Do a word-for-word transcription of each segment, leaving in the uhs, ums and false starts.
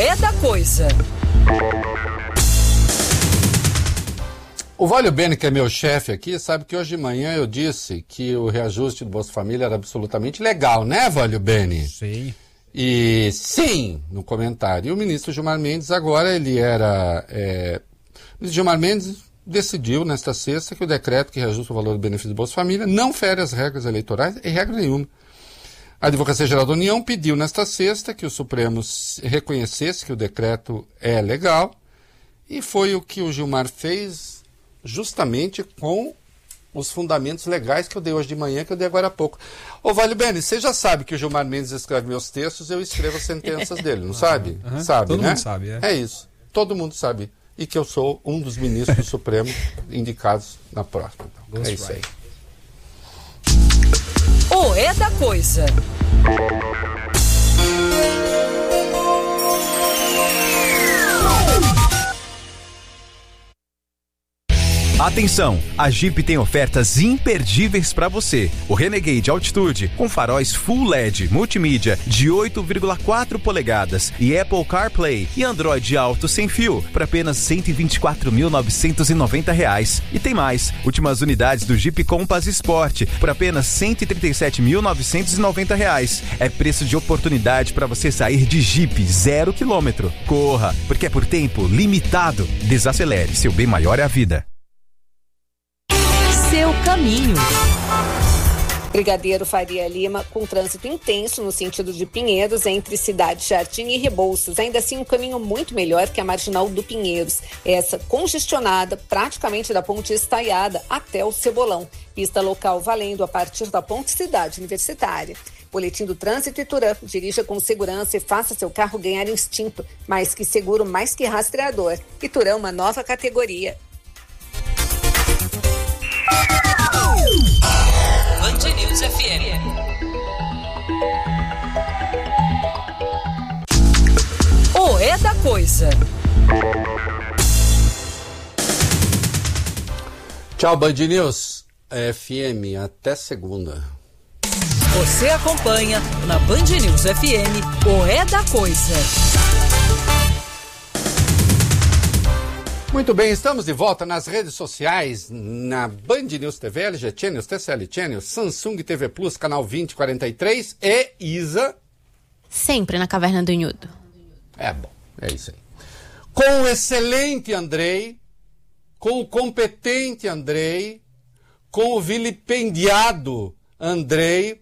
É da Coisa. O Vólio Bene, que é meu chefe aqui, sabe que hoje de manhã eu disse que o reajuste do Bolsa Família era absolutamente legal, né, Vólio Bene? Sim. E sim, no comentário. E o ministro Gilmar Mendes agora, ele era... É, o ministro Gilmar Mendes decidiu nesta sexta que o decreto que reajusta o valor do benefício do Bolsa Família não fere as regras eleitorais em regra nenhuma. A Advocacia Geral da União pediu nesta sexta que o Supremo reconhecesse que o decreto é legal e foi o que o Gilmar fez justamente com os fundamentos legais que eu dei hoje de manhã, que eu dei agora há pouco. Ô, Vale Bene, você já sabe que o Gilmar Mendes escreve meus textos, eu escrevo as sentenças dele, não sabe? Uhum. Sabe, Todo né? mundo sabe, é. É isso. Todo mundo sabe. E que eu sou um dos ministros do Supremo indicados na próxima. Então. É isso aí. O É da Coisa. Atenção, a Jeep tem ofertas imperdíveis para você. O Renegade Altitude com faróis Full L E D, multimídia de oito vírgula quatro polegadas e Apple CarPlay e Android Auto sem fio por apenas cento e vinte e quatro mil novecentos e noventa reais. E tem mais, últimas unidades do Jeep Compass Sport por apenas cento e trinta e sete mil novecentos e noventa reais. É preço de oportunidade para você sair de Jeep zero quilômetro. Corra, porque é por tempo limitado. Desacelere, seu bem maior é a vida. Seu caminho. Brigadeiro Faria Lima, com trânsito intenso no sentido de Pinheiros, entre Cidade Jardim e Rebouças. Ainda assim, um caminho muito melhor que a Marginal do Pinheiros. Essa congestionada, praticamente da Ponte Estaiada até o Cebolão. Pista local valendo a partir da Ponte Cidade Universitária. Boletim do Trânsito Ituran. Dirija com segurança e faça seu carro ganhar instinto. Mais que seguro, mais que rastreador. Ituran, uma nova categoria. Band News F M. O É da Coisa. Tchau, Band News F M. Até segunda. Você acompanha na Band News F M o É da Coisa. Muito bem, estamos de volta nas redes sociais, na Band News T V, L G Channels, T C L Channels, Samsung T V Plus, canal vinte e quarenta e três e Isa. Sempre na Caverna do Inhudo. É bom, é isso aí. Com o excelente Andrei, com o competente Andrei, com o vilipendiado Andrei,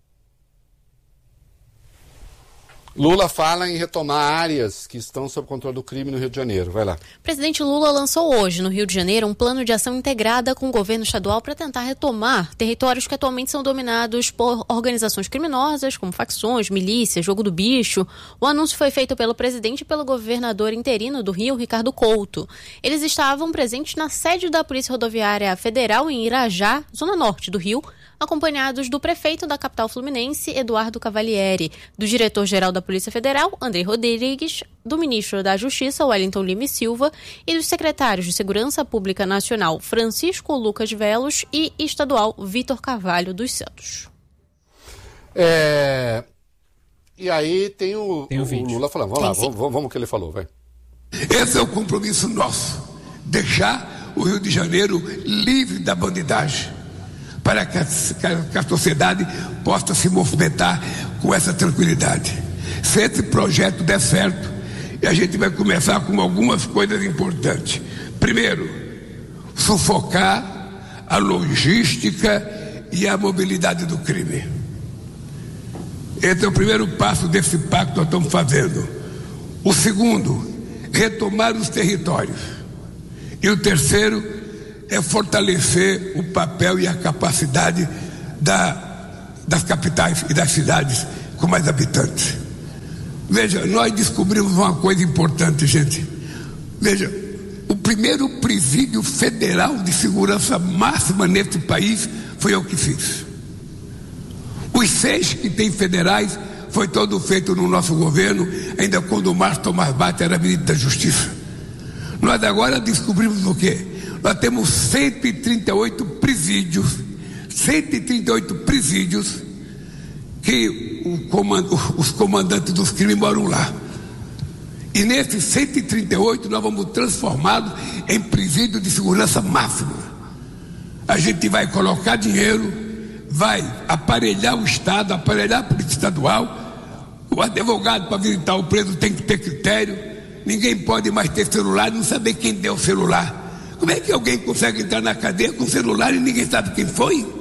Lula fala em retomar áreas que estão sob controle do crime no Rio de Janeiro. Vai lá. O presidente Lula lançou hoje, no Rio de Janeiro, um plano de ação integrada com o governo estadual para tentar retomar territórios que atualmente são dominados por organizações criminosas, como facções, milícias, jogo do bicho. O anúncio foi feito pelo presidente e pelo governador interino do Rio, Ricardo Couto. Eles estavam presentes na sede da Polícia Rodoviária Federal em Irajá, zona norte do Rio, acompanhados do prefeito da capital fluminense, Eduardo Cavalieri, do diretor-geral da Polícia Federal, André Rodrigues, do ministro da Justiça, Wellington Lima e Silva, e dos secretários de Segurança Pública Nacional, Francisco Lucas Velos, e estadual, Vitor Carvalho dos Santos. É... E aí tem o, tem o, o Lula falando. Vamos tem lá, vamos, vamos o que ele falou, vai. Esse é o compromisso nosso, deixar o Rio de Janeiro livre da bandidagem, para que a, que a sociedade possa se movimentar com essa tranquilidade. Se esse projeto der certo, a gente vai começar com algumas coisas importantes. Primeiro, sufocar a logística e a mobilidade do crime. Esse é o primeiro passo desse pacto que nós estamos fazendo. O segundo, retomar os territórios. E o terceiro, é fortalecer o papel e a capacidade da, das capitais e das cidades com mais habitantes. Veja, nós descobrimos uma coisa importante, gente. Veja, o primeiro presídio federal de segurança máxima nesse país foi eu que fiz. Os seis que tem federais foi todo feito no nosso governo, ainda quando o Márcio Tomás Bate era ministro da Justiça. Nós agora descobrimos o quê? Nós temos cento e trinta e oito presídios, cento e trinta e oito presídios que o comand, os comandantes dos crimes moram lá. E nesses cento e trinta e oito nós vamos transformá-los em presídio de segurança máxima. A gente vai colocar dinheiro, vai aparelhar o Estado, aparelhar a polícia estadual. O advogado para visitar o preso tem que ter critério. Ninguém pode mais ter celular e não saber quem deu o celular. Como é que alguém consegue entrar na cadeia com celular e ninguém sabe quem foi?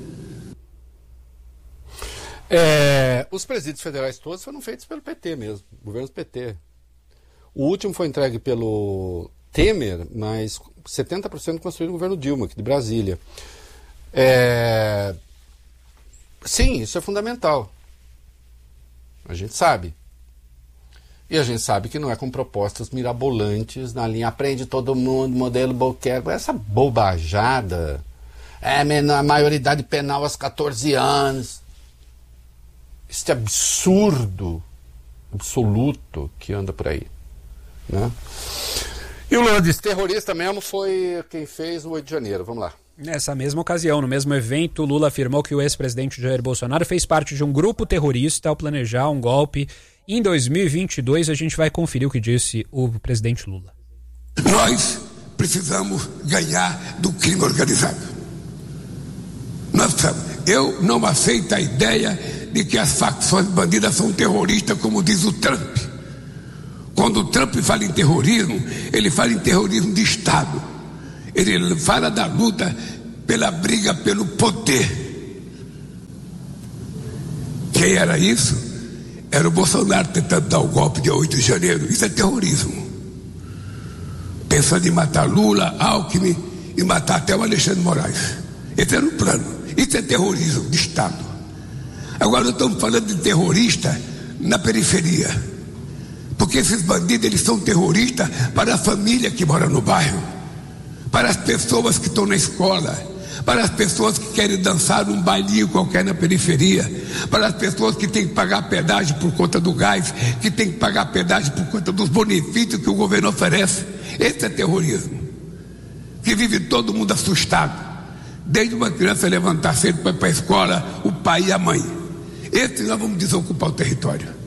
É, os presídios federais todos foram feitos pelo P T mesmo, governo do P T. O último foi entregue pelo Temer, mas setenta por cento construído no governo Dilma, aqui de Brasília. É, sim, isso é fundamental. A gente sabe. E a gente sabe que não é com propostas mirabolantes na linha aprende todo mundo, modelo Albuquerque, essa bobajada. É, a maioridade penal aos catorze anos. Este absurdo absoluto que anda por aí, né? E o Lula disse, terrorista mesmo foi quem fez o oito de janeiro. Vamos lá. Nessa mesma ocasião, no mesmo evento, Lula afirmou que o ex-presidente Jair Bolsonaro fez parte de um grupo terrorista ao planejar um golpe. Em dois mil e vinte e dois, a gente vai conferir o que disse o presidente Lula. Nós precisamos ganhar do crime organizado. Nós precisamos. Eu não aceito a ideia de que as facções bandidas são terroristas, como diz o Trump. Quando o Trump fala em terrorismo, ele fala em terrorismo de Estado. Ele fala da luta pela briga pelo poder. Quem era isso? Era o Bolsonaro tentando dar o golpe de oito de janeiro. Isso é terrorismo. Pensando em matar Lula, Alckmin e matar até o Alexandre de Moraes. Esse era o plano. Isso é terrorismo de Estado. Agora nós estamos falando de terrorista na periferia. Porque esses bandidos, eles são terroristas para a família que mora no bairro, para as pessoas que estão na escola, para as pessoas que querem dançar num bailinho qualquer na periferia, para as pessoas que têm que pagar pedágio por conta do gás, que têm que pagar pedágio por conta dos benefícios que o governo oferece. Esse é terrorismo. Que vive todo mundo assustado. Desde uma criança levantar cedo para ir para a escola, o pai e a mãe. Esse nós vamos desocupar o território.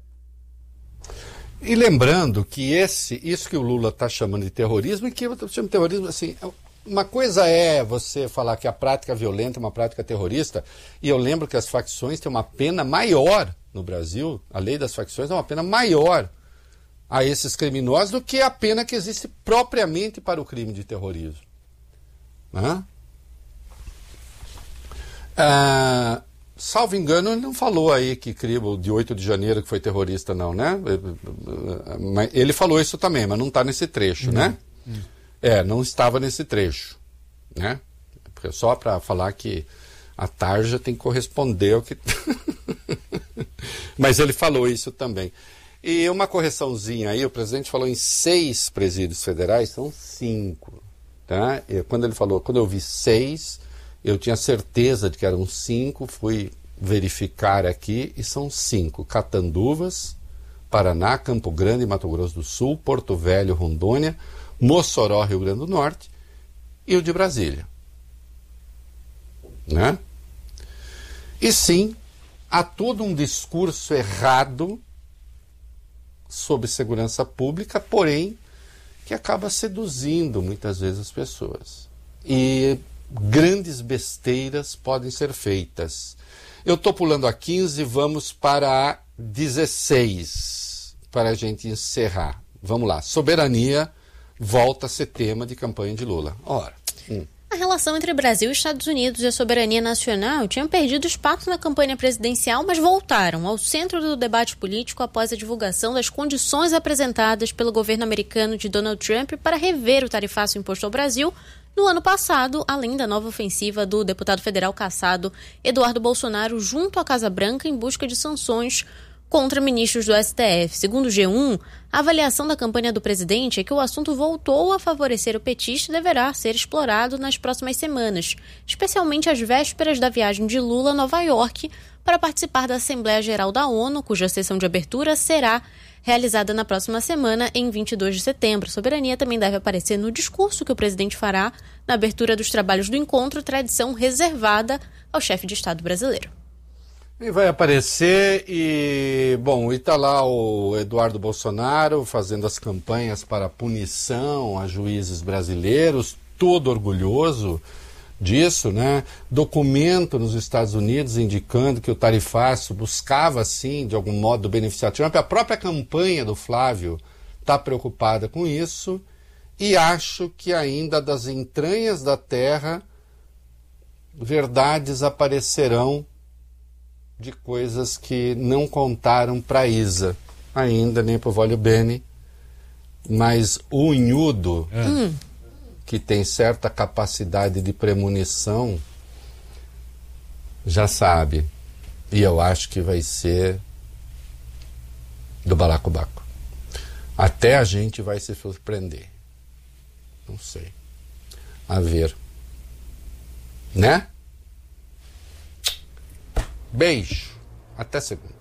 E lembrando que esse, isso que o Lula está chamando de terrorismo, e que eu estou chamando de terrorismo, assim, uma coisa é você falar que a prática violenta é uma prática terrorista, e eu lembro que as facções têm uma pena maior no Brasil, a lei das facções é uma pena maior a esses criminosos do que a pena que existe propriamente para o crime de terrorismo. Né? Ah, salvo engano, ele não falou aí que crime de oito de janeiro que foi terrorista, não, né? Ele falou isso também, mas não está nesse trecho, não. né? Hum. É, não estava nesse trecho, né? Porque só para falar que a tarja tem que corresponder ao que... Mas ele falou isso também. E uma correçãozinha aí, o presidente falou em seis presídios federais, são cinco, tá? E quando ele falou, quando eu vi seis... Eu tinha certeza de que eram cinco, fui verificar aqui e são cinco. Catanduvas, Paraná, Campo Grande, Mato Grosso do Sul, Porto Velho, Rondônia, Mossoró, Rio Grande do Norte e o de Brasília. Né? E sim, há todo um discurso errado sobre segurança pública, porém, que acaba seduzindo muitas vezes as pessoas. E grandes besteiras podem ser feitas. Eu estou pulando a quinze, vamos para a dezesseis, para a gente encerrar. Vamos lá, soberania volta a ser tema de campanha de Lula. Ora, hum. A relação entre Brasil e Estados Unidos e a soberania nacional tinham perdido espaço na campanha presidencial, mas voltaram ao centro do debate político após a divulgação das condições apresentadas pelo governo americano de Donald Trump para rever o tarifaço imposto ao Brasil no ano passado, além da nova ofensiva do deputado federal cassado Eduardo Bolsonaro junto à Casa Branca em busca de sanções contra ministros do S T F. Segundo o G um, a avaliação da campanha do presidente é que o assunto voltou a favorecer o petista e deverá ser explorado nas próximas semanas, especialmente às vésperas da viagem de Lula a Nova York para participar da Assembleia Geral da ONU, cuja sessão de abertura será realizada na próxima semana, em vinte e dois de setembro. Soberania também deve aparecer no discurso que o presidente fará na abertura dos trabalhos do encontro, tradição reservada ao chefe de Estado brasileiro. E vai aparecer e, bom, e tá lá o Eduardo Bolsonaro fazendo as campanhas para punição a juízes brasileiros, todo orgulhoso disso, né? Documento nos Estados Unidos indicando que o tarifaço buscava, sim, de algum modo beneficiar Trump. A própria campanha do Flávio está preocupada com isso e acho que ainda das entranhas da terra verdades aparecerão de coisas que não contaram para Isa ainda, nem para o Voglio Bene, mas o Unhudo, é. que tem certa capacidade de premonição, já sabe. E eu acho que vai ser do balacobaco. Até a gente vai se surpreender. Não sei. A ver. Né? Beijo. Até segunda.